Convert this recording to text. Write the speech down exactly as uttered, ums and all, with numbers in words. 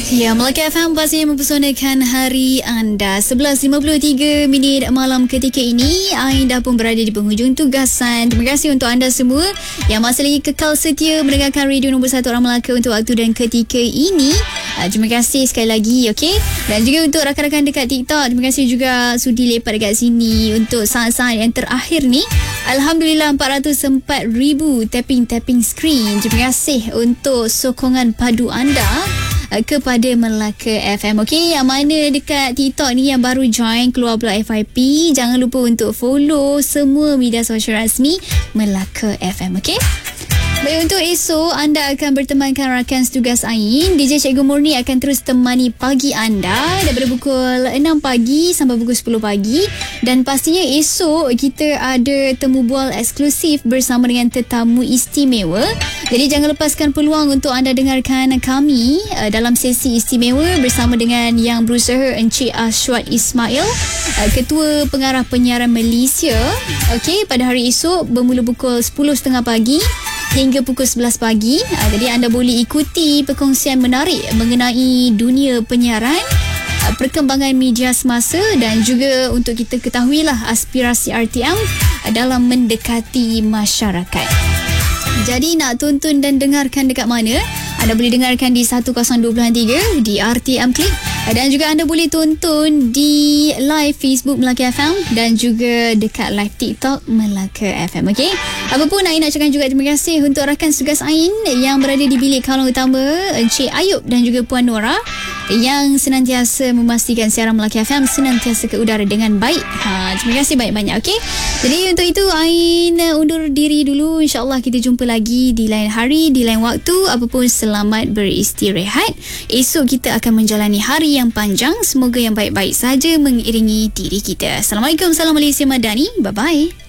Ya, Melaka F M pastinya mempesonakan hari anda. sebelas lima puluh tiga minit malam ketika ini, Ain dah pun berada di penghujung tugasan. Terima kasih untuk anda semua yang masih lagi kekal setia mendengarkan radio nombor satu orang Melaka untuk waktu dan ketika ini. Uh, terima kasih sekali lagi, okey. Dan juga untuk rakan-rakan dekat TikTok, terima kasih juga sudi lepak dekat sini untuk saat-saat yang terakhir ni. Alhamdulillah empat ratus empat ribu tapping-tapping screen. Terima kasih untuk sokongan padu anda kepada Melaka F M. Okey, yang mana dekat TikTok ni yang baru join, keluar pula F Y P, jangan lupa untuk follow semua media sosial rasmi Melaka F M. Okey. Baik, untuk esok anda akan bertemankan rakan setugas Ain. D J Cikgu Murni akan terus temani pagi anda daripada pukul enam pagi sampai pukul sepuluh pagi. Dan pastinya esok kita ada temu bual eksklusif bersama dengan tetamu istimewa. Jadi jangan lepaskan peluang untuk anda dengarkan kami uh, dalam sesi istimewa bersama dengan yang berusaha, Encik Ashwat Ismail, uh, Ketua Pengarah Penyiaran Malaysia. Okey, pada hari esok bermula pukul sepuluh tiga puluh pagi hingga pukul sebelas pagi. Uh, jadi anda boleh ikuti perkongsian menarik mengenai dunia penyiaran, uh, perkembangan media semasa dan juga untuk kita ketahuilah aspirasi R T M uh, dalam mendekati masyarakat. Jadi nak tonton dan dengarkan dekat mana? Anda boleh dengarkan di seratus dua puluh tiga di R T M Click, dan juga anda boleh tonton di live Facebook Melaka F M dan juga dekat live TikTok Melaka F M. Okey. Apapun, Ain nak cakap juga terima kasih untuk rakan setugas Ain yang berada di bilik kalung utama, Encik Ayub dan juga Puan Nora, yang senantiasa memastikan siaran Melaka F M senantiasa ke udara dengan baik. Ha, terima kasih banyak-banyak. Okey. Jadi untuk itu Ain undur diri dulu. InsyaAllah kita jumpa lagi di lain hari, di lain waktu. Apapun, selamat beristirahat. Esok kita akan menjalani hari yang panjang. Semoga yang baik-baik saja mengiringi diri kita. Assalamualaikum, salam Malaysia Madani. Bye-bye.